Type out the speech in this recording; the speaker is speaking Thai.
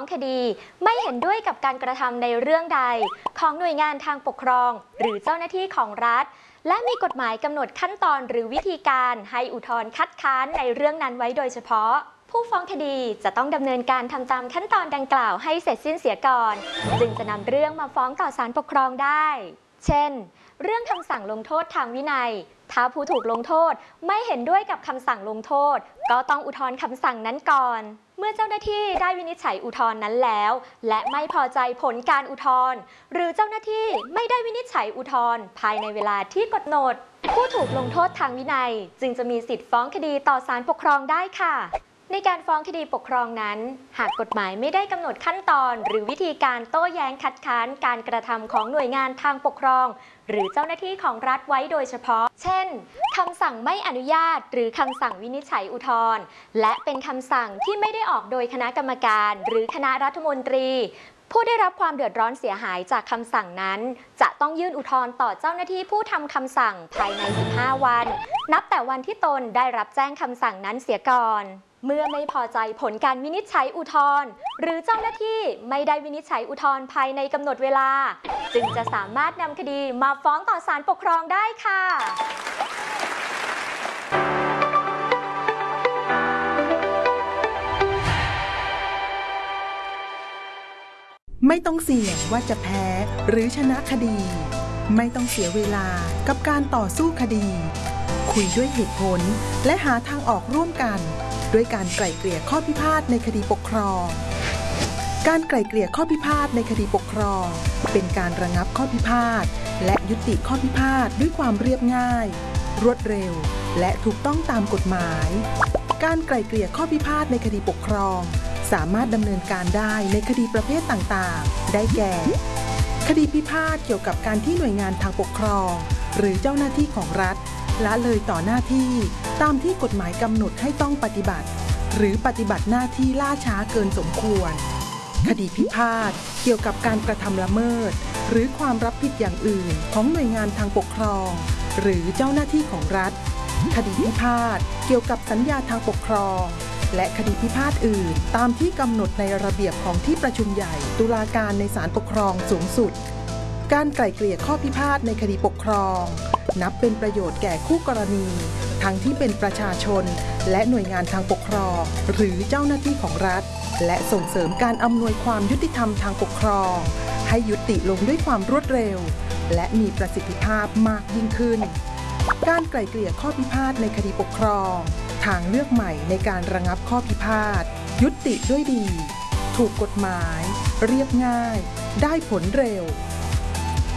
คดีไม่เห็นด้วยกับการกระทำในเรื่องใดของหน่วยงานทางปกครองหรือเจ้าหน้าที่ของรัฐและมีกฎหมายกำหนดขั้นตอนหรือวิธีการให้อุทธรณ์คัดค้านในเรื่องนั้นไว้โดยเฉพาะผู้ฟ้องคดีจะต้องดำเนินการทำตามขั้นตอนดังกล่าวให้เสร็จสิ้นเสียก่อนจึงจะนำเรื่องมาฟ้องต่อศาลปกครองได้เช่นเรื่องคำสั่งลงโทษทางวินัยถ้าผู้ถูกลงโทษไม่เห็นด้วยกับคำสั่งลงโทษก็ต้องอุทธรณ์คำสั่งนั้นก่อนเมื่อเจ้าหน้าที่ได้วินิจฉัยอุทธรณ์นั้นแล้วและไม่พอใจผลการอุทธรณ์หรือเจ้าหน้าที่ไม่ได้วินิจฉัยอุทธรณ์ภายในเวลาที่กำหนดผู้ถูกลงโทษทางวินัยจึงจะมีสิทธิ์ฟ้องคดีต่อศาลปกครองได้ค่ะในการฟ้องคดีปกครองนั้นหากกฎหมายไม่ได้กำหนดขั้นตอนหรือวิธีการโต้แย้งคัดค้านการกระทำของหน่วยงานทางปกครองหรือเจ้าหน้าที่ของรัฐไว้โดยเฉพาะเช่นคำสั่งไม่อนุญาตหรือคำสั่งวินิจฉัยอุทธรณ์และเป็นคำสั่งที่ไม่ได้ออกโดยคณะกรรมการหรือคณะรัฐมนตรีผู้ได้รับความเดือดร้อนเสียหายจากคำสั่งนั้นจะต้องยื่นอุทธรณ์ต่อเจ้าหน้าที่ผู้ทำคำสั่งภายใน15 วันนับแต่วันที่ตนได้รับแจ้งคำสั่งนั้นเสียก่อนเมื่อไม่พอใจผลการวินิจฉัยอุทธรณ์หรือเจ้าหน้าที่ไม่ได้วินิจฉัยอุทธรณ์ภายในกำหนดเวลาจึงจะสามารถนำคดีมาฟ้องต่อศาลปกครองได้ค่ะไม่ต้องเสี่ยงว่าจะแพ้หรือชนะคดีไม่ต้องเสียเวลากับการต่อสู้คดีคุยด้วยเหตุผลและหาทางออกร่วมกันด้วยการไกล่เกลี่ยข้อพิพาทในคดีปกครองการไกล่เกลี่ยข้อพิพาทในคดีปกครองเป็นการระงับข้อพิพาทและยุติข้อพิพาทด้วยความเรียบง่ายรวดเร็วและถูกต้องตามกฎหมายการไกล่เกลี่ยข้อพิพาทในคดีปกครองสามารถดำเนินการได้ในคดีประเภทต่างๆได้แก่คดีพิพาทเกี่ยวกับการที่หน่วยงานทางปกครองหรือเจ้าหน้าที่ของรัฐละเลยต่อหน้าที่ตามที่กฎหมายกำหนดให้ต้องปฏิบัติหรือปฏิบัติหน้าที่ล่าช้าเกินสมควรคดีพิพาทเกี่ยวกับการกระทำละเมิดหรือความรับผิดอย่างอื่นของหน่วยงานทางปกครองหรือเจ้าหน้าที่ของรัฐคดีพิพาทเกี่ยวกับสัญญาทางปกครองและคดีพิพาทอื่นตามที่กำหนดในระเบียบของที่ประชุมใหญ่ตุลาการในศาลปกครองสูงสุดการไกล่เกลี่ยข้อพิพาทในคดีปกครองนับเป็นประโยชน์แก่คู่กรณีทั้งที่เป็นประชาชนและหน่วยงานทางปกครองหรือเจ้าหน้าที่ของรัฐและส่งเสริมการอำนวยความยุติธรรมทางปกครองให้ยุติลงด้วยความรวดเร็วและมีประสิทธิภาพมากยิ่งขึ้นการไกล่เกลี่ยข้อพิพาทในคดีปกครองทางเลือกใหม่ในการระงับข้อพิพาทยุติด้วยดีถูกกฎหมายเรียบง่ายได้ผลเร็ว